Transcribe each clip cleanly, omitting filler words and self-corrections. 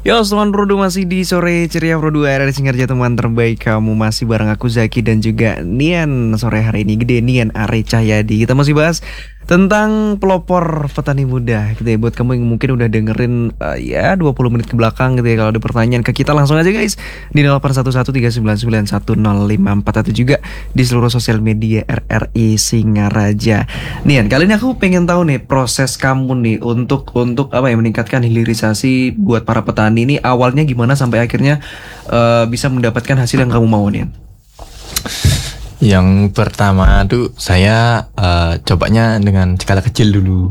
Yo, teman Rodo masih di sore ceria Rodo era Singarja, teman terbaik kamu, masih bareng aku Zaki dan juga Nian. Sore hari ini gede Nian Are Cahyadi. Kita masih bahas tentang pelopor petani muda gitu ya. Buat kamu yang mungkin udah dengerin ya 20 menit ke belakang gitu ya, kalau ada pertanyaan ke kita langsung aja guys di 081139910554 atau juga di seluruh sosial media RRI Singaraja. Nian, kali ini aku pengen tahu nih proses kamu nih untuk apa ya, meningkatkan hilirisasi buat para petani ini, awalnya gimana sampai akhirnya bisa mendapatkan hasil yang kamu mau, Nian? Yang pertama tuh saya cobanya dengan skala kecil dulu.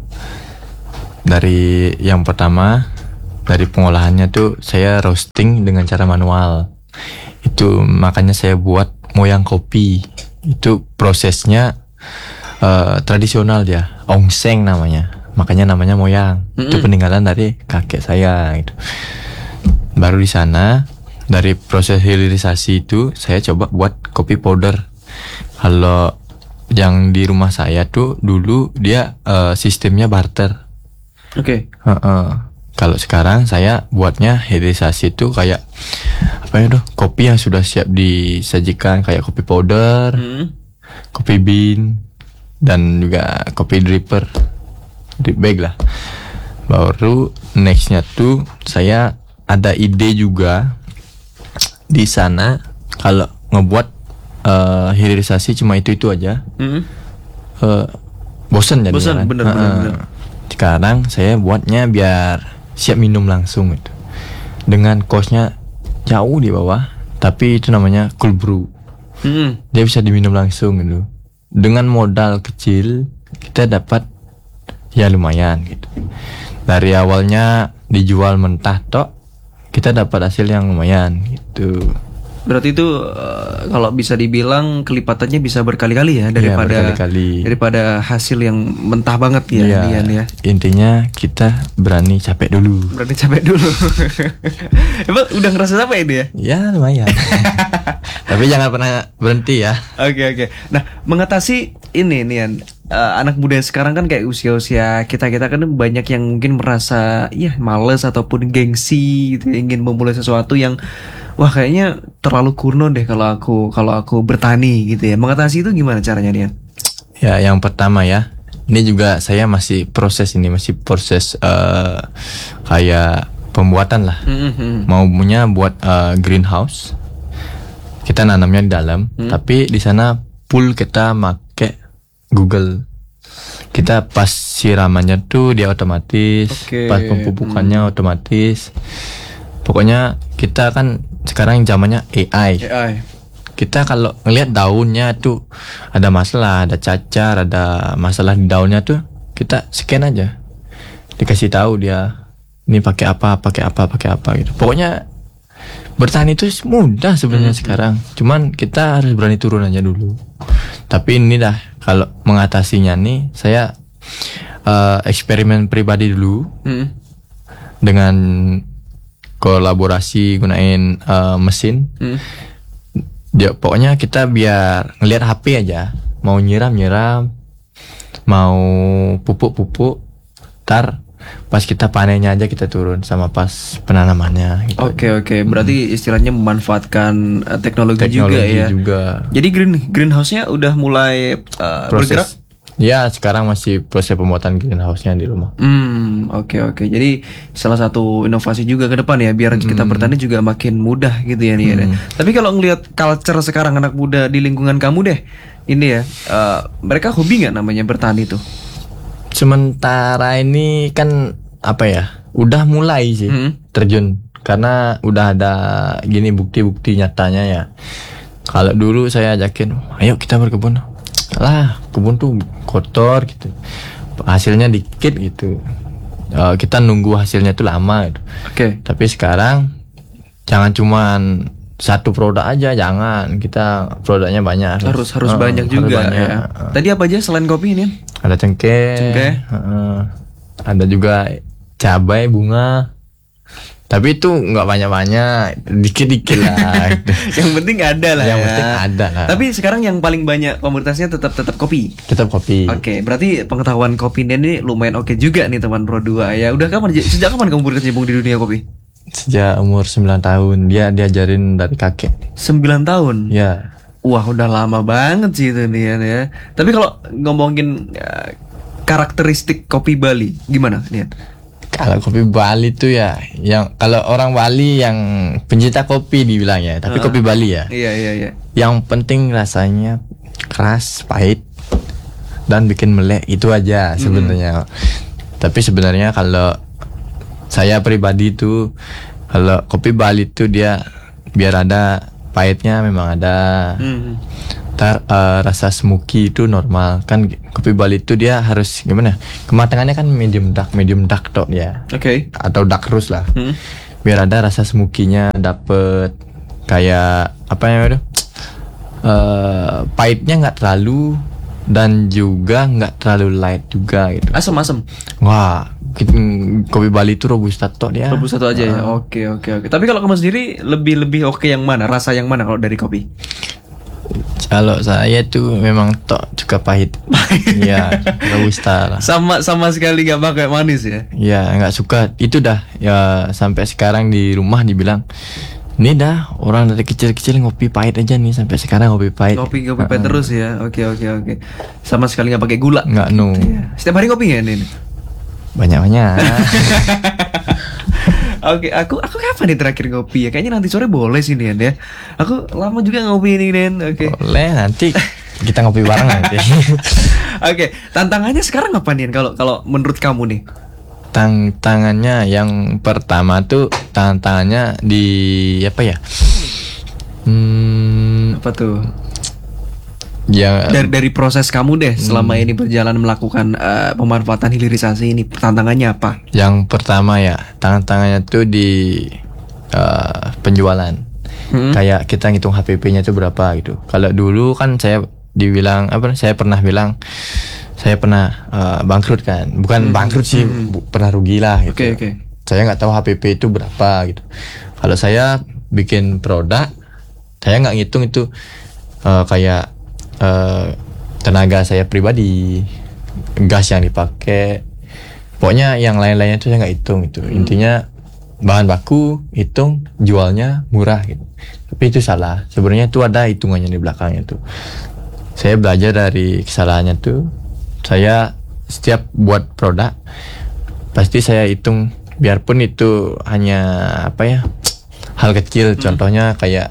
Dari yang pertama, dari pengolahannya tuh saya roasting dengan cara manual. Itu makanya saya buat moyang kopi. Itu prosesnya tradisional dia, ongseng namanya. Makanya namanya moyang. Itu peninggalan dari kakek saya gitu. Baru di sana, dari proses hilirisasi itu saya coba buat kopi powder. Kalau yang di rumah saya tuh dulu dia sistemnya barter. Oke. Kalau sekarang saya buatnya hilirisasi tuh kayak apa ya tuh, kopi yang sudah siap disajikan kayak kopi powder, kopi bean, dan juga kopi drip bag lah. Baru nextnya tuh saya ada ide juga di sana, kalau ngebuat hilirisasi cuma itu aja, bosen jadi Bosen, kan? bener. Sekarang saya buatnya biar siap minum langsung itu, dengan costnya jauh di bawah, tapi itu namanya cold brew. Dia bisa diminum langsung gitu. Dengan modal kecil kita dapat ya lumayan gitu. Dari awalnya dijual mentah tok, kita dapat hasil yang lumayan gitu. Berarti itu kalau bisa dibilang kelipatannya bisa berkali-kali ya daripada hasil yang mentah banget ya, Nian ya. Intinya kita berani capek dulu. Emang udah ngerasa capek ini ya? Ya lumayan. Tapi jangan pernah berhenti ya. Oke. Nah, mengatasi ini Nian, anak muda sekarang kan kayak usia-usia kita kan banyak yang mungkin merasa ya males ataupun gengsi gitu, ingin memulai sesuatu yang wah kayaknya terlalu kuno deh kalau aku bertani gitu ya. Mengatasi itu gimana caranya, Nian? Ya, yang pertama ya, ini juga saya masih proses kayak pembuatan lah. Maunya buat greenhouse. Kita nanamnya di dalam, tapi di sana full kita make Google. Kita pas siramannya tuh dia otomatis, pas pemupukannya otomatis. Pokoknya kita kan sekarang zamannya AI. Kita kalau ngelihat daunnya tuh ada masalah, ada cacar, ada masalah di daunnya tuh, kita scan aja. Dikasih tahu dia ini pakai apa gitu. Pokoknya bertani itu mudah sebenarnya sekarang. Cuman kita harus berani turun aja dulu. Tapi ini dah, kalau mengatasinya nih saya eksperimen pribadi dulu. Dengan kolaborasi gunain mesin. Pokoknya kita biar ngelihat HP aja, mau nyiram, mau pupuk, tar pas kita panennya aja kita turun sama pas penanamannya gitu. Oke. Berarti istilahnya memanfaatkan teknologi juga ya. Jadi greenhouse-nya udah mulai bergerak? Ya, sekarang masih proses pembuatan greenhouse-nya di rumah. Oke. Jadi salah satu inovasi juga ke depan ya, biar kita bertani juga makin mudah gitu ya nih. Tapi kalau ngelihat culture sekarang anak muda di lingkungan kamu deh, ini ya, mereka hobi nggak namanya bertani tuh? Sementara ini kan apa ya, udah mulai sih terjun, karena udah ada gini bukti-bukti nyatanya ya. Kalau dulu saya ajakin, ayo kita berkebun. Lah, kebun tuh kotor gitu, hasilnya dikit gitu. Kita nunggu hasilnya tuh lama gitu. Tapi sekarang jangan cuman satu produk aja, jangan, kita produknya banyak. Harus banyak juga banyak. Ya. Tadi apa aja selain kopi ini? Ada cengkeh. Ada juga cabai, bunga. Tapi itu nggak banyak-banyak, dikit-dikit lah. Yang penting ada lah. Yang penting ada lah. Tapi sekarang yang paling banyak komoditasnya tetap kopi. Tetap kopi. Oke, berarti pengetahuan kopi ini lumayan oke juga nih teman Pro 2 ya. Sejak kapan kamu berkecimpung di dunia kopi? Sejak umur 9 tahun dia diajarin dari kakek. 9 tahun. Ya. Wah, udah lama banget sih itu Nian ya. Tapi kalau ngomongin karakteristik kopi Bali gimana Nian? Kalau kopi Bali tuh ya, yang kalau orang Bali yang pencinta kopi dibilang ya, tapi kopi Bali ya. Iya. Yang penting rasanya keras, pahit, dan bikin melek, itu aja sebenarnya. Tapi sebenarnya kalau saya pribadi tuh, kalau kopi Bali tuh dia biar ada pahitnya memang ada. Rasa smoky itu normal kan. Kopi Bali itu dia harus gimana? Kematangannya kan medium dark tok dia. Oke. Atau dark roast lah. Biar ada rasa smoky-nya dapet, kayak apa namanya itu? Pahitnya nggak terlalu dan juga nggak terlalu light juga gitu. Asam. Wah, kopi Bali itu robusta tok dia. Robusta satu aja ya. Oke. Tapi kalau kamu sendiri lebih oke yang mana? Rasa yang mana kalau dari kopi? Kalau saya tuh memang tok juga pahit. Iya, robusta lah. Sama sekali nggak pakai manis ya? Iya, nggak suka. Itu dah ya, sampai sekarang di rumah dibilang, ini dah orang dari kecil-kecil ngopi pahit aja nih, sampai sekarang ngopi pahit. Ngopi pahit terus ya. Oke. Sama sekali nggak pakai gula. Nggak, no. Setiap hari kopi ya Nin? Banyak-banyak. Oke, aku kapan nih terakhir ngopi ya? Kayaknya nanti sore boleh sih Nian ya. Aku lama juga ngopi nih Nen. Oke. Boleh, nanti kita ngopi bareng nanti. Oke, tantangannya sekarang apa Nian kalau menurut kamu nih? Tantangannya yang pertama tuh tantangannya di apa ya? Apa tuh? Ya, dari proses kamu deh selama ini berjalan melakukan pemanfaatan hilirisasi ini, tantangannya apa? Yang pertama ya, tantangannya tuh di penjualan. Kayak kita ngitung HPP-nya tuh berapa gitu. Kalau dulu kan saya pernah bilang saya pernah bangkrut kan. Bukan bangkrut sih, pernah rugi lah gitu. Oke. Saya nggak tahu HPP itu berapa gitu. Kalau saya bikin produk, saya nggak ngitung itu kayak tenaga saya pribadi, gas yang dipakai, pokoknya yang lain-lainnya itu saya nggak hitung itu. Intinya bahan baku hitung, jualnya murah gitu. Tapi itu salah. Sebenarnya itu ada hitungannya di belakangnya tuh. Saya belajar dari kesalahannya tuh. Saya setiap buat produk pasti saya hitung, biarpun itu hanya apa ya, hal kecil. Contohnya kayak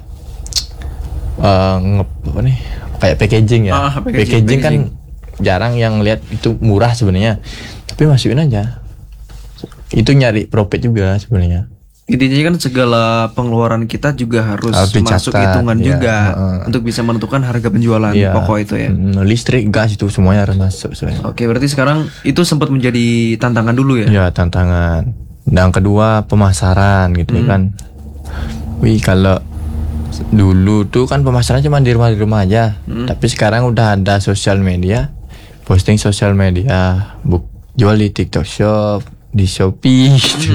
kayak packaging ya. Packaging kan jarang yang lihat itu murah sebenarnya, tapi masukin aja. Itu nyari profit juga sebenarnya. Intinya kan segala pengeluaran kita juga harus masuk hitungan juga untuk bisa menentukan harga penjualan pokok itu ya. Listrik, gas itu semuanya harus masuk sebenarnya. Oke, berarti sekarang itu sempat menjadi tantangan dulu ya? Ya, tantangan. Dan kedua pemasaran gitu kan. Kalau dulu tuh kan pemasaran cuma di rumah aja. Tapi sekarang udah ada sosial media, posting sosial media, jual di TikTok Shop, di Shopee gitu.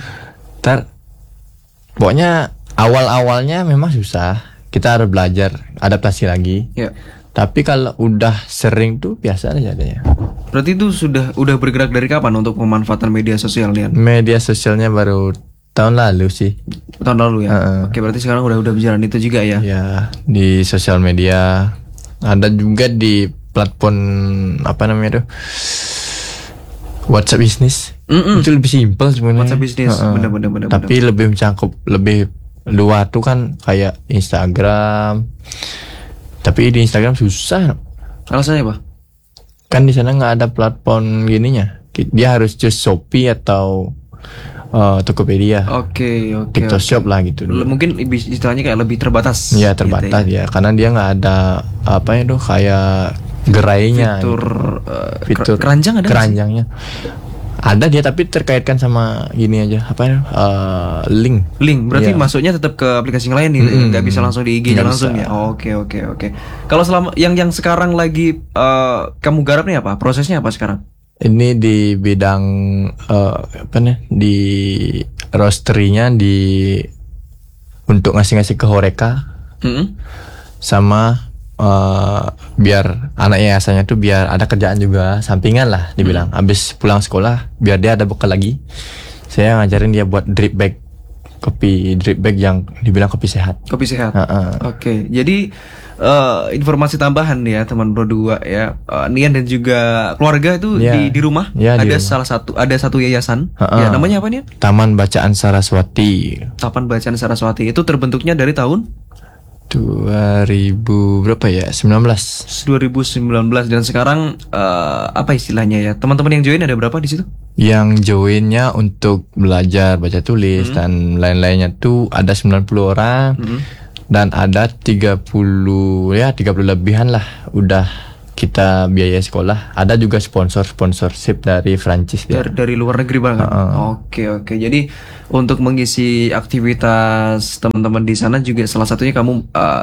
Pokoknya awal-awalnya memang susah. Kita harus belajar, adaptasi lagi. Tapi kalau udah sering tuh biasa aja deh. Berarti itu udah bergerak dari kapan untuk pemanfaatan media sosial nih? Media sosialnya baru tahun lalu sih. Tahun lalu ya. Oke, berarti sekarang udah berjalan itu juga ya? Ya, di sosial media. Ada juga di platform apa namanya tuh, WhatsApp Business. Itu lebih simpel sebenarnya. WhatsApp Business, bener. Tapi lebih mencakup, lebih luas tuh kan kayak Instagram. Tapi di Instagram susah. Alasannya apa? Kan di sana nggak ada platform gininya. Dia harus just Shopee atau Tokopedia. Oke. TikTok Shop lah gitu. Mungkin istilahnya kayak lebih terbatas. Iya, terbatas gitu ya. Karena dia nggak ada apa ya tuh, kayak gerainya. Fitur keranjang ada? Keranjangnya ada dia, tapi terkaitkan sama gini aja, apa ya, link. Berarti masuknya tetap ke aplikasi yang lain nih, nggak bisa langsung di IG-nya langsung ya. Oke. Kalau selama yang sekarang lagi kamu garap nih apa? Prosesnya apa sekarang? Ini di bidang apa nih, di roastery-nya, untuk ngasih ke Horeca, sama biar anak yayasannya tuh biar ada kerjaan juga sampingan lah dibilang. Habis pulang sekolah biar dia ada bekal lagi. Saya ngajarin dia buat drip bag kopi drip bag yang dibilang kopi sehat. Kopi sehat. Ha-ha. Oke, jadi informasi tambahan ya teman Pro 2 ya. Nian dan juga keluarga itu Ya. di rumah Ya, di ada rumah. ada satu yayasan. Ha-ha. Ya, namanya apa nih? Taman Bacaan Saraswati. Taman Bacaan Saraswati. Itu terbentuknya dari tahun 2000 berapa ya? 19. 2019 dan sekarang apa istilahnya ya? Teman-teman yang join ada berapa di situ? Yang joinnya untuk belajar baca tulis dan lain-lainnya tuh ada 90 orang. Dan ada 30 lebihan lah udah kita biaya sekolah. Ada juga sponsorship dari Prancis dia. Dari luar negeri banget. Oke. Jadi untuk mengisi aktivitas teman-teman di sana juga salah satunya kamu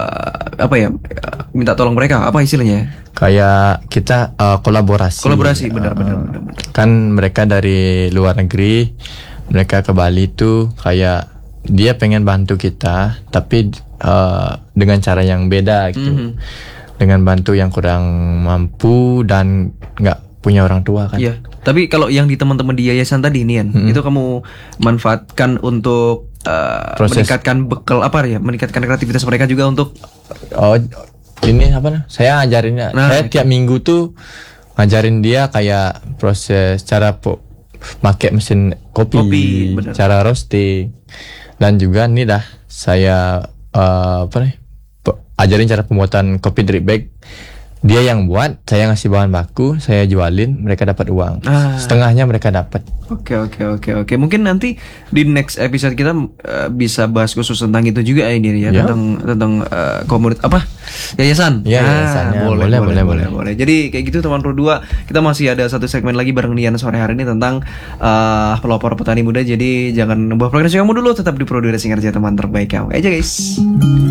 minta tolong mereka apa istilahnya? Kayak kita kolaborasi. Kolaborasi benar. Kan mereka dari luar negeri, mereka ke Bali tuh kayak dia pengen bantu kita tapi dengan cara yang beda gitu. Dengan bantu yang kurang mampu dan nggak punya orang tua kan. Iya. Tapi kalau yang di teman-teman di yayasan tadi Nian, itu kamu manfaatkan untuk Proses. meningkatkan bekal meningkatkan kreativitas mereka juga untuk Ini apa nah? Saya ngajarinnya. Saya tiap minggu tuh ngajarin dia kayak proses cara pakai mesin kopi, bener. cara roasting. Dan juga nih dah saya ajarin cara pembuatan kopi drip bag. Dia yang buat, saya ngasih bahan baku, saya jualin, mereka dapat uang. Setengahnya mereka dapat. Oke. Mungkin nanti di next episode kita bisa bahas khusus tentang itu juga ini ya, tentang komunitas yayasan. Ya, yayasannya. Boleh. Jadi kayak gitu teman Pro 2, kita masih ada satu segmen lagi bareng Nian sore hari ini tentang pelopor petani muda. Jadi jangan buah progres kamu dulu, tetap di Pro 2 Racing Kerja teman terbaik kamu aja guys.